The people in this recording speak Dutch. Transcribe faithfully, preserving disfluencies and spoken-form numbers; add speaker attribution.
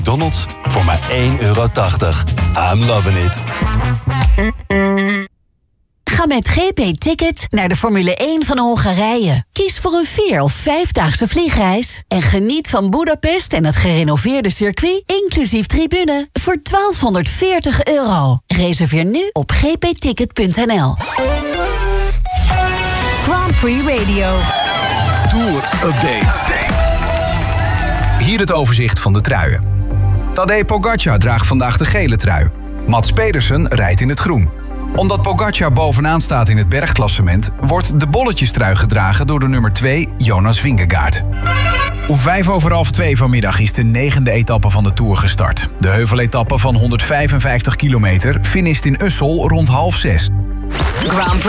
Speaker 1: McDonald's voor maar één euro tachtig. I'm loving it.
Speaker 2: Ga met G P Ticket naar de Formule één van Hongarije. Kies voor een vier- of vijfdaagse vliegreis en geniet van Budapest en het gerenoveerde circuit, inclusief tribune, voor twaalfhonderdveertig euro. Reserveer nu op g p ticket punt n l.
Speaker 3: Grand Prix Radio.
Speaker 4: Tour Update. Hier het overzicht van de truien. Tadej Pogačar draagt vandaag de gele trui. Mats Pedersen rijdt in het groen. Omdat Pogačar bovenaan staat in het bergklassement, wordt de bolletjestrui gedragen door de nummer twee, Jonas Vingegaard.
Speaker 5: Om vijf over half twee vanmiddag is de negende etappe van de Tour gestart. De heuveletappe van honderdvijfenvijftig kilometer finisht in Ussel rond half zes.
Speaker 3: Grand Prix